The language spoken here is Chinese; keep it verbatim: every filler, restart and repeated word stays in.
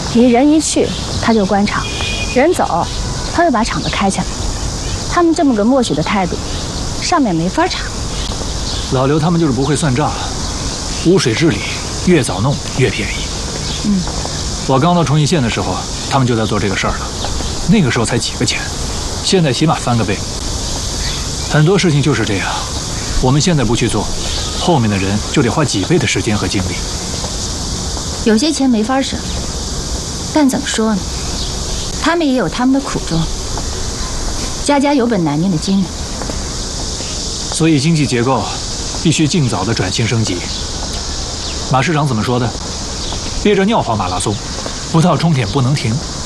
你人一去，他就关厂；人走，他就把厂子开起来。他们这么个默许的态度，上面没法查。 老刘他们就是不会算账，污水治理越早弄越便宜。 嗯， 我刚到崇义县的时候，他们就在做这个事儿了，那个时候才几个钱，现在起码翻个倍。很多事情就是这样，我们现在不去做，后面的人就得花几倍的时间和精力。 有些钱没法省，但怎么说呢？他们也有他们的苦衷，家家有本难念的经。 所以经济结构必须尽早的转型升级。马市长怎么说的？憋着尿跑马拉松，不到终点不能停。